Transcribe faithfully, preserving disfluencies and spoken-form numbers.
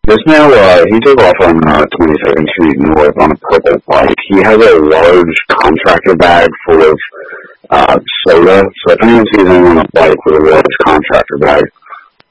Just now, uh, he took off on uh, twenty-second Street North on a purple bike. He has a large contractor bag full of uh, soda. So if anyone sees anyone on a bike with a large contractor bag,